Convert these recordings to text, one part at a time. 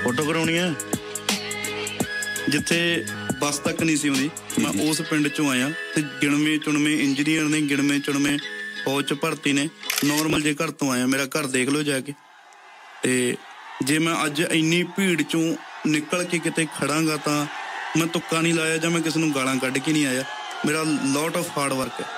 Photo ਕਰਾਉਣੀ ਆ ਜਿੱਥੇ ਬੱਸ ਤੱਕ ਨਹੀਂ ਸੀ ਆਉਂਦੀ। ਮੈਂ ਉਸ ਪਿੰਡ ਚੋਂ ਆਇਆ ਤੇ ਗਿਣਵੇਂ ਚੁਣਵੇਂ ਇੰਜੀਨੀਅਰ ਨੇ, ਗਿਣਵੇਂ ਚੁਣਵੇਂ ਫੌਜ 'ਚ ਭਰਤੀ ਨੇ। ਨੋਰਮਲ ਜੇ ਘਰ ਤੋਂ ਆਇਆ, ਮੇਰਾ ਘਰ ਦੇਖ ਲਓ ਜਾ ਕੇ। ਤੇ ਜੇ ਮੈਂ ਅੱਜ ਇੰਨੀ ਭੀੜ ਚੋਂ ਨਿਕਲ ਕੇ ਕਿਤੇ ਖੜਾਂਗਾ ਤਾਂ ਮੈਂ ਤੁੱਕਾ ਨਹੀਂ ਲਾਇਆ ਜਾਂ ਮੈਂ ਕਿਸੇ ਨੂੰ ਗਾਲਾਂ ਕੱਢ ਕੇ ਨਹੀਂ ਆਇਆ। ਮੇਰਾ ਲੋਟ ਆਫ ਹਾਰਡ ਵਰਕ ਹੈ।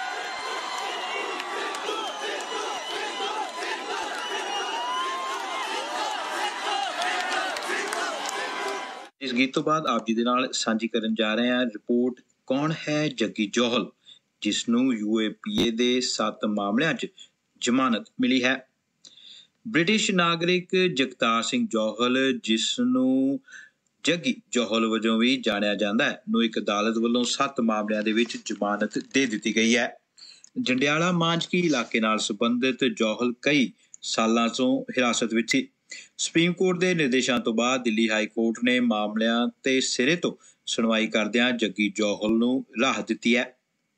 ਇਸ ਗੀਤ ਤੋਂ ਬਾਅਦ ਆਪ ਜੀ ਦੇ ਨਾਲ ਸਾਂਝੀ ਕਰਨ ਜਾ ਰਹੇ ਹਾਂ ਰਿਪੋਰਟ ਕੌਣ ਹੈ ਜੱਗੀ ਜੌਹਲ, ਜਿਸ ਨੂੰ UAPA ਦੇ 7 ਮਾਮਲਿਆਂ 'ਚ ਜ਼ਮਾਨਤ ਮਿਲੀ ਹੈ। ਬ੍ਰਿਟਿਸ਼ ਨਾਗਰਿਕ ਜਗਤਾਰ ਸਿੰਘ ਜੌਹਲ, ਜਿਸ ਨੂੰ ਜੱਗੀ ਜੌਹਲ ਵਜੋਂ ਵੀ ਜਾਣਿਆ ਜਾਂਦਾ ਹੈ, ਨੂੰ ਇੱਕ ਅਦਾਲਤ ਵੱਲੋਂ 7 ਮਾਮਲਿਆਂ ਦੇ ਵਿੱਚ ਜ਼ਮਾਨਤ ਦੇ ਦਿੱਤੀ ਗਈ ਹੈ। ਜੰਡਿਆਲਾ ਮਾਂਝਕੀ ਇਲਾਕੇ ਨਾਲ ਸੰਬੰਧਿਤ ਜੌਹਲ ਕਈ ਸਾਲਾਂ ਤੋਂ ਹਿਰਾਸਤ ਵਿੱਚ ਸੀ। ਸੁਪਰੀਮ ਕੋਰਟ ਦੇ ਨਿਰਦੇਸ਼ਾਂ ਤੋਂ ਬਾਅਦ ਦਿੱਲੀ ਹਾਈ ਕੋਰਟ ਨੇ ਮਾਮਲਿਆਂ ਤੇ ਸਿਰੇ ਤੋਂ ਸੁਣਵਾਈ ਕਰਦਿਆਂ ਜੱਗੀ ਜੌਹਲ ਨੂੰ ਰਾਹਤ ਦਿੱਤੀ ਹੈ।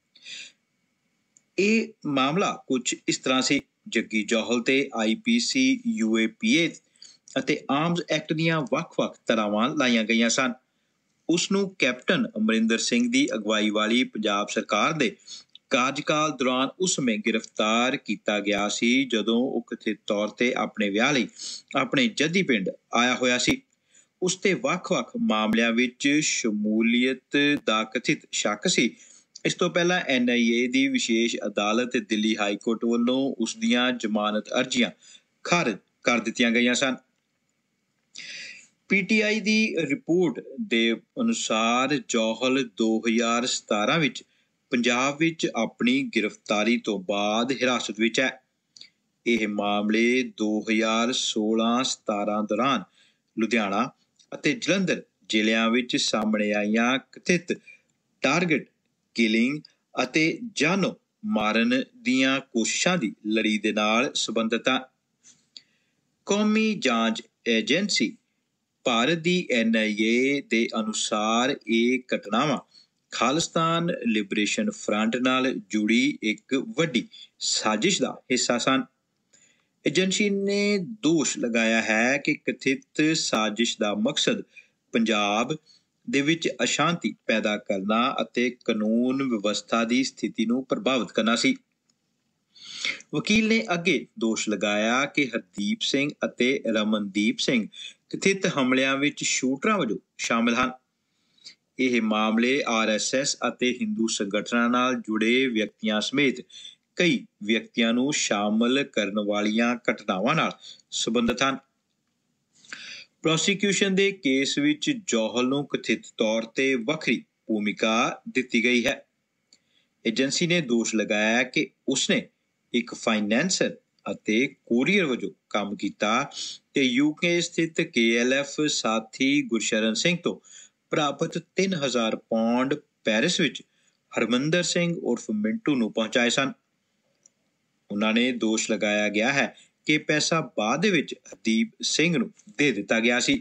ਇਹ ਮਾਮਲਾ ਕੁਝ ਇਸ ਤਰ੍ਹਾਂ ਸੀ। ਜੱਗੀ ਜੌਹਲ ਤੇ IPC, UAPA ਅਤੇ ਆਰਮਜ਼ ਐਕਟ ਦੀਆਂ ਵੱਖ-ਵੱਖ ਧਾਰਾਵਾਂ ਲਾਈਆਂ ਗਈਆਂ ਸਨ। ਉਸ ਨੂੰ ਕੈਪਟਨ ਅਮਰਿੰਦਰ ਸਿੰਘ ਦੀ ਅਗਵਾਈ ਵਾਲੀ ਪੰਜਾਬ ਸਰਕਾਰ ਦੇ ਕਾਰਜਕਾਲ ਦੌਰਾਨ ਉਸ ਸਮੇਂ ਗ੍ਰਿਫਤਾਰ ਕੀਤਾ ਗਿਆ ਸੀ, ਜਦੋਂ ਉਹ ਕਥਿਤ ਤੌਰ ਤੇ ਆਪਣੇ ਵਿਆਹ ਲਈ ਆਪਣੇ ਜੱਦੀ ਪਿੰਡ ਆਇਆ ਹੋਇਆ ਸੀ। ਉਸ ਤੇ ਵੱਖ-ਵੱਖ ਮਾਮਲਿਆਂ ਵਿੱਚ ਸ਼ਮੂਲੀਅਤ ਦਾ ਕਥਿਤ ਸ਼ੱਕ ਸੀ। ਇਸ ਤੋਂ ਪਹਿਲਾਂ NIA ਦੀ ਵਿਸ਼ੇਸ਼ ਅਦਾਲਤ ਦਿੱਲੀ ਹਾਈ ਕੋਰਟ ਵੱਲੋਂ ਉਸ ਦੀਆਂ ਜ਼ਮਾਨਤ ਅਰਜ਼ੀਆਂ ਖਾਰਜ ਕਰ ਦਿੱਤੀਆਂ ਗਈਆਂ ਸਨ। PTI ਦੀ ਰਿਪੋਰਟ ਦੇ ਅਨੁਸਾਰ ਜੌਹਲ 2017 ਵਿੱਚ ਪੰਜਾਬ ਵਿੱਚ ਆਪਣੀ ਗ੍ਰਿਫਤਾਰੀ ਤੋਂ ਬਾਅਦ ਹਿਰਾਸਤ ਵਿੱਚ ਹੈ। ਇਹ ਮਾਮਲੇ 2016-17 ਦੌਰਾਨ ਲੁਧਿਆਣਾ ਅਤੇ ਜਲੰਧਰ ਜ਼ਿਲ੍ਹਿਆਂ ਵਿੱਚ ਸਾਹਮਣੇ ਆਈਆਂ ਕਥਿਤ ਟਾਰਗੇਟ ਕਿਲਿੰਗ ਅਤੇ ਜਾਨੋਂ ਮਾਰਨ ਦੀਆਂ ਕੋਸ਼ਿਸ਼ਾਂ ਦੀ ਲੜੀ ਦੇ ਨਾਲ ਸੰਬੰਧਿਤ ਹੈ। ਕੌਮੀ ਜਾਂਚ ਏਜੰਸੀ ਭਾਰਤ ਦੀ NIA ਦੇ ਅਨੁਸਾਰ ਇਹ ਘਟਨਾਵਾਂ ਖਾਲਿਸਤਾਨ ਲਿਬਰੇਸ਼ਨ ਫਰੰਟ ਨਾਲ ਜੁੜੀ ਇੱਕ ਵੱਡੀ ਸਾਜ਼ਿਸ਼ ਦਾ ਹਿੱਸਾ ਸਨ। ਏਜੰਸੀ ਨੇ ਦੋਸ਼ ਲਗਾਇਆ ਹੈ ਕਿ ਕਥਿਤ ਸਾਜ਼ਿਸ਼ ਦਾ ਮਕਸਦ ਪੰਜਾਬ ਦੇ ਵਿੱਚ ਅਸ਼ਾਂਤੀ ਪੈਦਾ ਕਰਨਾ ਅਤੇ ਕਾਨੂੰਨ ਵਿਵਸਥਾ ਦੀ ਸਥਿਤੀ ਨੂੰ ਪ੍ਰਭਾਵਿਤ ਕਰਨਾ ਸੀ। ਵਕੀਲ ਨੇ ਅੱਗੇ ਦੋਸ਼ ਲਗਾਇਆ ਕਿ ਹਰਦੀਪ ਸਿੰਘ ਅਤੇ ਰਮਨਦੀਪ ਸਿੰਘ ਕਥਿਤ ਹਮਲਿਆਂ ਵਿੱਚ ਸ਼ੂਟਰਾਂ ਵਜੋਂ ਸ਼ਾਮਿਲ ਹਨ। ਇਹ ਮਾਮਲੇ RSS ਅਤੇ ਹਿੰਦੂ ਸੰਗਠਨਾਂ ਨਾਲ ਜੁੜੇ ਵਿਅਕਤੀਆਂ ਸਮੇਤ ਕਈ ਵਿਅਕਤੀਆਂ ਨੂੰ ਸ਼ਾਮਲ ਕਰਨ ਵਾਲੀਆਂ ਘਟਨਾਵਾਂ ਨਾਲ ਸੰਬੰਧਿਤ ਹਨ। ਪ੍ਰੋਸੀਕਿਊਸ਼ਨ ਦੇ ਕੇਸ ਵਿੱਚ ਜੌਹਲ ਨੂੰ ਕਥਿਤ ਤੌਰ ਤੇ ਵੱਖਰੀ ਭੂਮਿਕਾ ਦਿੱਤੀ ਗਈ ਹੈ। ਏਜੰਸੀ ਨੇ ਦੋਸ਼ ਲਗਾਇਆ ਕਿ ਉਸਨੇ ਇੱਕ ਫਾਈਨੈਂਸਰ ਅਤੇ ਕੋਰੀਅਰ ਵਜੋਂ ਕੰਮ ਕੀਤਾ ਤੇ UK ਸਥਿਤ KLF ਸਾਥੀ ਗੁਰਸ਼ਰਨ ਸਿੰਘ ਤੋਂ ਪ੍ਰਾਪਤ 3000 ਪੌਂਡ ਪੈਰਿਸ ਵਿੱਚ ਹਰਮਿੰਦਰ ਸਿੰਘ ਉਰਫ ਮਿੰਟੂ ਨੂੰ ਪਹੁੰਚਾਏ ਸਨ। ਉਹਨਾਂ ਨੇ ਦੋਸ਼ ਲਗਾਇਆ ਗਿਆ ਹੈ ਕਿ ਪੈਸਾ ਬਾਅਦ ਦੇ ਵਿੱਚ ਹਰਦੀਪ ਸਿੰਘ ਨੂੰ ਦੇ ਦਿੱਤਾ ਗਿਆ ਸੀ।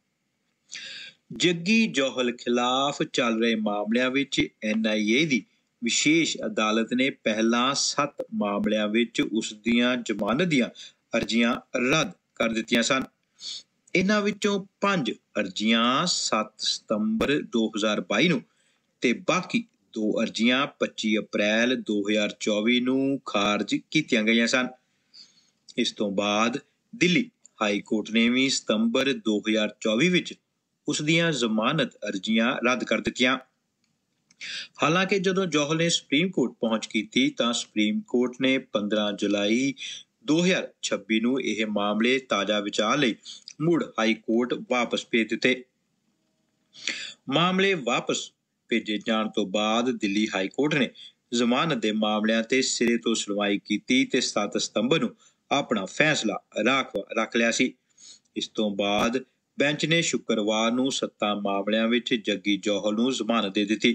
ਜੱਗੀ ਜੌਹਲ ਖਿਲਾਫ ਚੱਲ ਰਹੇ ਮਾਮਲਿਆਂ ਵਿੱਚ NIA ਦੀ ਵਿਸ਼ੇਸ਼ ਅਦਾਲਤ ਨੇ ਪਹਿਲਾਂ 7 ਮਾਮਲਿਆਂ ਵਿੱਚ ਉਸ ਦੀਆਂ ਜ਼ਮਾਨਤ ਦੀਆਂ ਅਰਜ਼ੀਆਂ ਰੱਦ ਕਰ ਦਿੱਤੀਆਂ ਸਨ। ਇਹਨਾਂ ਵਿੱਚੋਂ 5 ਅਰਜ਼ੀਆਂ 7 ਸਤੰਬਰ 2022 ਨੂੰ ਤੇ ਬਾਕੀ 2 ਅਰਜ਼ੀਆਂ 25 ਅਪ੍ਰੈਲ 2024 ਨੂੰ ਖਾਰਜ ਕੀਤੀਆਂ ਗਈਆਂ ਸਨ। ਇਸ ਤੋਂ ਬਾਅਦ ਦਿੱਲੀ ਹਾਈ ਕੋਰਟ ਨੇ ਵੀ ਸਤੰਬਰ 2024 ਵਿੱਚ ਉਸ ਦੀਆਂ ਜ਼ਮਾਨਤ ਅਰਜ਼ੀਆਂ ਰੱਦ ਕਰ ਦਿੱਤੀਆਂ। ਹਾਲਾਂਕਿ ਜਦੋਂ ਜੌਹਲ ਨੇ ਸੁਪਰੀਮ ਕੋਰਟ ਪਹੁੰਚ ਕੀਤੀ ਤਾਂ ਸੁਪਰੀਮ ਕੋਰਟ ਨੇ 15 ਜੁਲਾਈ 2026 ਨੂੰ ਇਹ ਮਾਮਲੇ ਤਾਜ਼ਾ ਵਿਚਾਰ ਲਈ ਮੁੜ ਹਾਈ ਕੋਰਟ ਵਾਪਸ ਭੇਜ ਦਿੱਤੇ। ਮਾਮਲੇ ਵਾਪਸ ਭੇਜੇ ਜਾਣ ਤੋਂ ਬਾਅਦ ਦਿੱਲੀ ਹਾਈ ਕੋਰਟ ਨੇ ਜ਼ਮਾਨਤ ਦੇ ਮਾਮਲਿਆਂ ਤੇ ਸਿਰੇ ਤੋਂ ਸੁਣਵਾਈ ਕੀਤੀ ਤੇ 7 ਸਤੰਬਰ ਨੂੰ ਆਪਣਾ ਫੈਸਲਾ ਰੱਖ ਲਿਆ ਸੀ। ਇਸ ਤੋਂ ਬਾਅਦ ਬੈਂਚ ਨੇ ਸ਼ੁੱਕਰਵਾਰ ਨੂੰ 7 ਮਾਮਲਿਆਂ ਵਿੱਚ ਜੱਗੀ ਜੌਹਲ ਨੂੰ ਜ਼ਮਾਨਤ ਦੇ ਦਿੱਤੀ।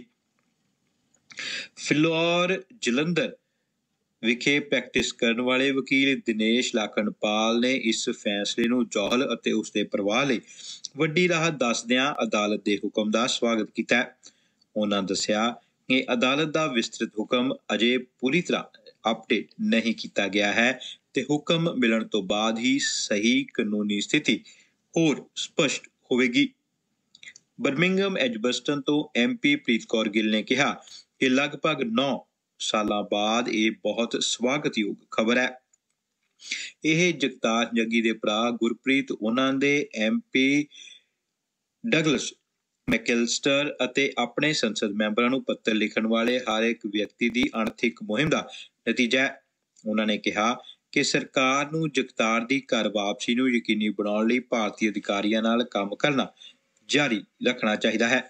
ਫਿਲੌਰ ਜਲੰਧਰ ਵਿਖੇ ਪ੍ਰੈਕਟਿਸ ਕਰਨ ਵਾਲੇ ਵਕੀਲ ਦਿਨੇਸ਼ ਲਾਖਣਪਾਲ ਨੇ ਇਸ ਫੈਸਲੇ ਨੂੰ ਜੌਹਲ ਅਤੇ ਉਸਦੇ ਪਰਿਵਾਰ ਲਈ ਵੱਡੀ ਰਾਹਤ ਦੱਸਦਿਆਂ ਅਦਾਲਤ ਦੇ ਹੁਕਮ ਦਾ ਸਵਾਗਤ ਕੀਤਾ। ਉਹਨਾਂ ਦੱਸਿਆ ਕਿ ਅਦਾਲਤ ਦਾ ਵਿਸਤ੍ਰਿਤ ਹੁਕਮ ਅਜੇ ਪੂਰੀ ਤਰ੍ਹਾਂ ਅਪਡੇਟ ਨਹੀਂ ਕੀਤਾ ਗਿਆ ਹੈ ਤੇ ਹੁਕਮ ਮਿਲਣ ਤੋਂ ਬਾਅਦ ਹੀ ਸਹੀ ਕਾਨੂੰਨੀ ਸਥਿਤੀ ਹੋਰ ਸਪਸ਼ਟ ਹੋਵੇਗੀ। ਬਰਮਿੰਘਮ ਐਜਬਸਟਨ ਤੋਂ MP ਪ੍ਰੀਤ ਕੌਰ ਗਿੱਲ ਨੇ ਕਿਹਾ ਕਿ ਲਗਭਗ 9 ਸਾਲਾਂ ਬਾਅਦ ਇਹ ਬਹੁਤ ਸਵਾਗਤਯੋਗ ਖਬਰ ਹੈ। ਇਹ ਜਗਤਾਰ ਜੱਗੀ ਦੇ ਭਰਾ ਗੁਰਪ੍ਰੀਤ, ਉਹਨਾਂ ਦੇ MP ਡਗਲਸ ਮੈਕੈਲਸਟਰ ਅਤੇ ਆਪਣੇ ਸੰਸਦ ਮੈਂਬਰਾਂ ਨੂੰ ਪੱਤਰ ਲਿਖਣ ਵਾਲੇ ਹਰ ਇੱਕ ਵਿਅਕਤੀ ਦੀ ਅਣਥਿੱਕ ਮੁਹਿੰਮ ਦਾ ਨਤੀਜਾ ਹੈ। ਉਹਨਾਂ ਨੇ ਕਿਹਾ ਕਿ ਸਰਕਾਰ ਨੂੰ ਜਗਤਾਰ ਦੀ ਘਰ ਵਾਪਸੀ ਨੂੰ ਯਕੀਨੀ ਬਣਾਉਣ ਲਈ ਭਾਰਤੀ ਅਧਿਕਾਰੀਆਂ ਨਾਲ ਕੰਮ ਕਰਨਾ ਜਾਰੀ ਰੱਖਣਾ ਚਾਹੀਦਾ ਹੈ।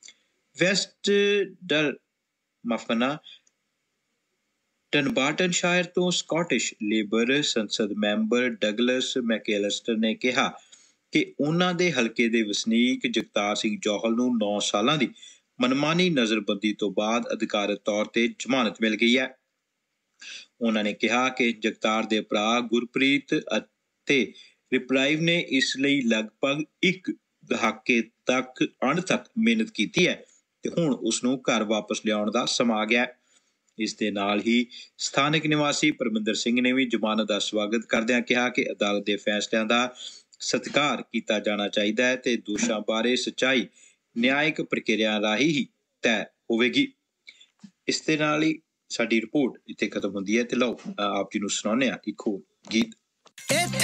ਡਨਬਾਰਟਨਸ਼ਾਇਰ ਤੋਂ ਸਕਾਟਿਸ਼ ਲੇਬਰ ਸੰਸਦ ਮੈਂਬਰ ਡਗਲਸ ਮੈਕੈਲਸਟਰ ਨੇ ਕਿਹਾ ਕਿ ਉਹਨਾਂ ਦੇ ਹਲਕੇ ਦੇ ਵਸਨੀਕ ਜਗਤਾਰ ਸਿੰਘ ਜੌਹਲ ਨੂੰ 9 ਸਾਲਾਂ ਦੀ ਮਨਮਾਨੀ ਨਜ਼ਰਬੰਦੀ ਤੋਂ ਬਾਅਦ ਅਧਿਕਾਰਤ ਤੌਰ ਤੇ ਜ਼ਮਾਨਤ ਮਿਲ ਗਈ ਹੈ। ਉਹਨਾਂ ਨੇ ਕਿਹਾ ਕਿ ਜਗਤਾਰ ਦੇ ਭਰਾ ਗੁਰਪ੍ਰੀਤ ਅਤੇ ਰਿਪਲਾਈਵ ਨੇ ਇਸ ਲਈ ਲਗਭਗ 1 ਦਹਾਕੇ ਤੱਕ ਅਣਥੱਕ ਮਿਹਨਤ ਕੀਤੀ ਹੈ ਤੇ ਹੁਣ ਉਸ ਨੂੰ ਘਰ ਵਾਪਸ ਲਿਆਉਣ ਦਾ ਸਮਾਂ ਆ ਗਿਆ। ਇਸ ਦੇ ਨਾਲ ਹੀ ਸਥਾਨਕ ਨਿਵਾਸੀ ਪਰਮਿੰਦਰ ਸਿੰਘ ਨੇ ਵੀ ਜ਼ਮਾਨਤ ਦਾ ਸਵਾਗਤ ਕਰਦਿਆਂ ਕਿਹਾ ਕਿ ਅਦਾਲਤ ਦੇ ਫੈਸਲਿਆਂ ਦਾ ਸਤਿਕਾਰ ਕੀਤਾ ਜਾਣਾ ਚਾਹੀਦਾ ਹੈ ਤੇ ਦੋਸ਼ਾਂ ਬਾਰੇ ਸੱਚਾਈ ਨਿਆਇਕ ਪ੍ਰਕਿਰਿਆ ਰਾਹੀਂ ਹੀ ਤੈਅ ਹੋਵੇਗੀ। ਇਸ ਦੇ ਨਾਲ ਹੀ ਸਾਡੀ ਰਿਪੋਰਟ ਇੱਥੇ ਖਤਮ ਹੁੰਦੀ ਹੈ ਤੇ ਲਓ ਆਪ ਜੀ ਨੂੰ ਸੁਣਾਉਂਦੇ ਹਾਂ ਇੱਕ ਹੋਰ ਗੀਤ।